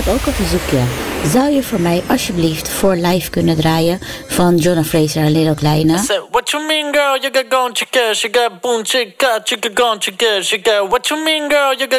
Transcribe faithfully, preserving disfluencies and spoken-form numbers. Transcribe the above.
ik ook op verzoekje. Zou je voor mij alsjeblieft voor live kunnen draaien van Jonna Fraser en Little Kleine? What you mean, girl? You got gone, chica, she got boom, chica, chica gone, chica, she got. What you mean, girl? You got